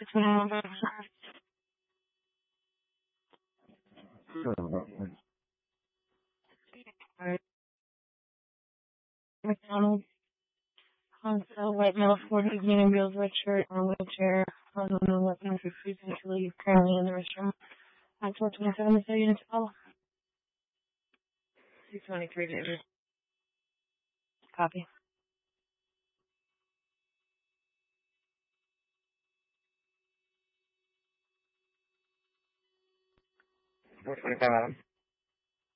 Alright. McDonald. So white male 40 green wheels, red shirt, on wheelchair, on the weapon for food until currently in the restroom. On 427 is the unit to call. 623 David. Copy. 425 Adam.